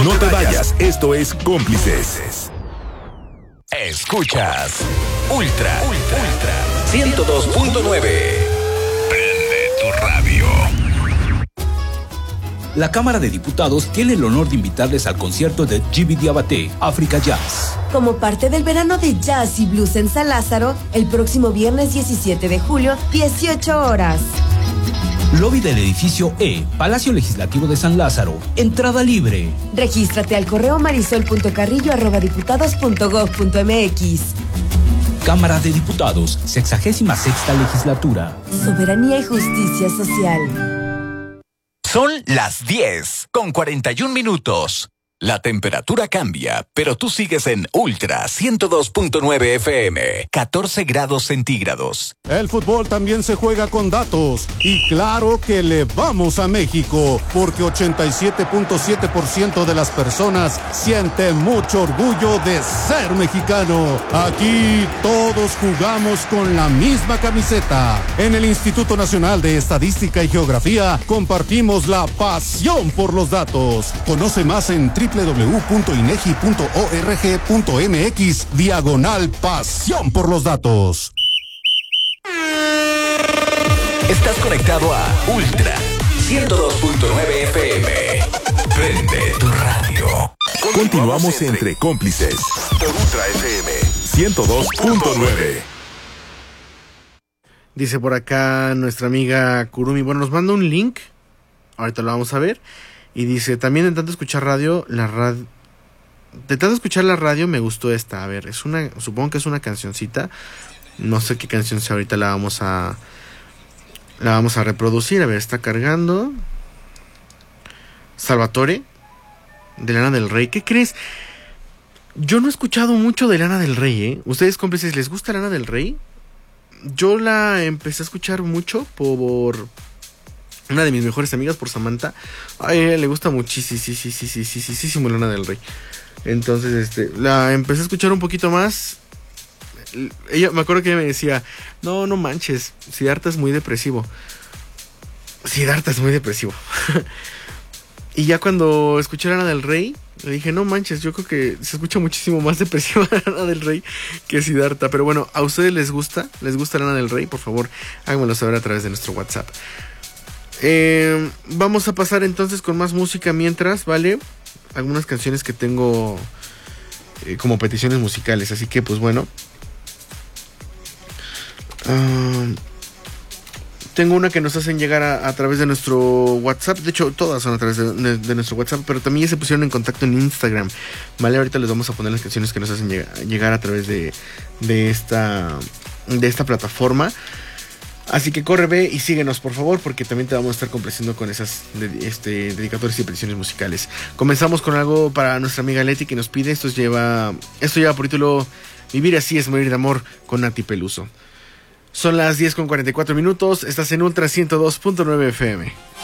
No te vayas, esto es Cómplices. Escuchas Ultra 102.9. Prende tu radio. La Cámara de Diputados tiene el honor de invitarles al concierto de Djiby Diabaté, Africa Jazz. Como parte del verano de jazz y blues en San Lázaro, el próximo viernes 17 de julio, 18 horas. Lobby del edificio E, Palacio Legislativo de San Lázaro. Entrada libre. Regístrate al correo marisol.carrillo@diputados.gov.mx. Cámara de Diputados, 66ª Legislatura. Soberanía y justicia social. Son las 10:41. La temperatura cambia, pero tú sigues en Ultra 102.9 FM, 14 grados centígrados. El fútbol también se juega con datos. Y claro que le vamos a México, porque 87.7% de las personas sienten mucho orgullo de ser mexicano. Aquí todos jugamos con la misma camiseta. En el Instituto Nacional de Estadística y Geografía compartimos la pasión por los datos. Conoce más en www.inegi.org.mx/pasión por los datos. Estás conectado a Ultra 102.9 FM. Prende tu radio. Continuamos entre Cómplices por Ultra FM 102.9. Dice por acá nuestra amiga Kurumi, bueno, nos manda un link, ahorita lo vamos a ver. Y dice, también de tanto escuchar la radio me gustó esta. A ver, supongo que es una cancioncita. No sé qué canción sea, ahorita la vamos a reproducir. A ver, está cargando. Salvatore, de Lana del Rey. ¿Qué crees? Yo no he escuchado mucho de Lana del Rey, ¿eh? ¿Ustedes, cómplices, les gusta Lana del Rey? Yo la empecé a escuchar mucho por una de mis mejores amigas, por Samantha. A ella le gusta muchísimo Lana del Rey. Entonces, la empecé a escuchar un poquito más. Ella, me acuerdo que ella me decía, no manches, Siddhartha es muy depresivo. Y ya cuando escuché Lana del Rey, le dije, no manches, yo creo que se escucha muchísimo más depresiva Lana del Rey que Siddhartha. Pero bueno, ¿a ustedes les gusta Lana del Rey? Por favor, háganmelo saber a través de nuestro WhatsApp. Vamos a pasar entonces con más música mientras, ¿vale? Algunas canciones que tengo como peticiones musicales, así que pues bueno. Tengo una que nos hacen llegar a través de nuestro WhatsApp. De hecho, todas son a través de nuestro WhatsApp, pero también ya se pusieron en contacto en Instagram, ¿vale? Ahorita les vamos a poner las canciones que nos hacen llegar a través de esta plataforma. Así que corre, ve y síguenos, por favor, porque también te vamos a estar complaciendo con esas dedicatorias y peticiones musicales. Comenzamos con algo para nuestra amiga Leti, que nos pide. Esto lleva por título Vivir así es morir de amor, con Nati Peluso. Son las 10:44. Estás en Ultra 102.9 FM.